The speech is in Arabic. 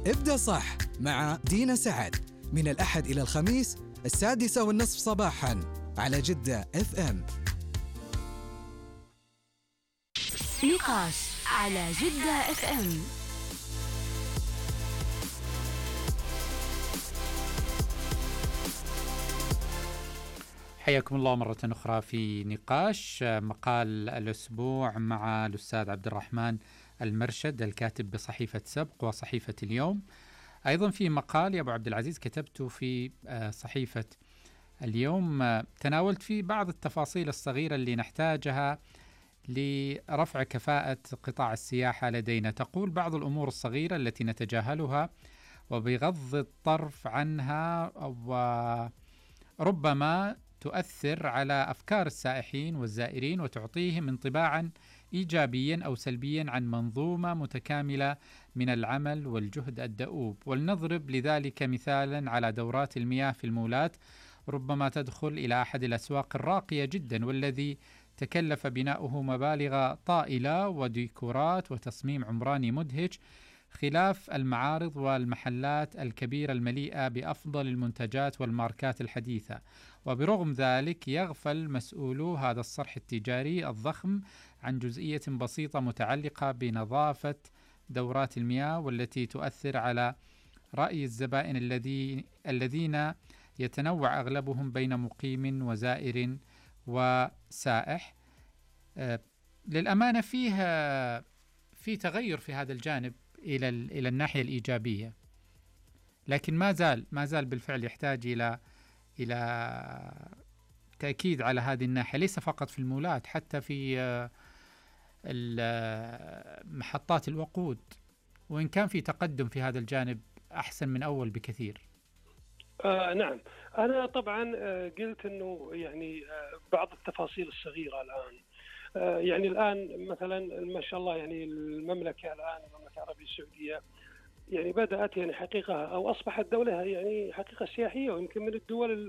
ابدأ صح مع دينا سعد من الأحد إلى الخميس 6:30 صباحا على جدة FM. نقاش على جدة FM. حياكم الله مرة أخرى في نقاش. مقال الأسبوع مع الأستاذ عبد الرحمن المرشد الكاتب بصحيفة سبق وصحيفة اليوم. أيضا في مقال يا أبو عبد العزيز كتبته في صحيفة اليوم، تناولت فيه بعض التفاصيل الصغيرة اللي نحتاجها لرفع كفاءة قطاع السياحة لدينا. تقول بعض الأمور الصغيرة التي نتجاهلها وبغض الطرف عنها وربما تؤثر على أفكار السائحين والزائرين وتعطيهم انطباعا إيجابيا أو سلبيا عن منظومة متكاملة من العمل والجهد الدؤوب. ولنضرب لذلك مثالا على دورات المياه في المولات، ربما تدخل إلى أحد الأسواق الراقية جدا والذي تكلف بناؤه مبالغ طائلة وديكورات وتصميم عمراني مدهش، خلاف المعارض والمحلات الكبيرة المليئة بأفضل المنتجات والماركات الحديثة. وبرغم ذلك يغفل مسؤولو هذا الصرح التجاري الضخم عن جزئية بسيطة متعلقة بنظافة دورات المياه، والتي تؤثر على رأي الزبائن الذين يتنوع أغلبهم بين مقيم وزائر وسائح. للأمانة في تغير في هذا الجانب إلى الناحية الإيجابية، لكن ما زال بالفعل يحتاج إلى تأكيد على هذه الناحية، ليس فقط في المولات، حتى في محطات الوقود، وإن كان في تقدم في هذا الجانب أحسن من أول بكثير. نعم، أنا طبعا قلت أنه يعني بعض التفاصيل الصغيرة الآن، يعني الآن مثلا ما شاء الله يعني المملكة العربية السعودية يعني بدأت يعني حقيقة أو أصبحت دولة يعني حقيقة سياحية، ويمكن من الدول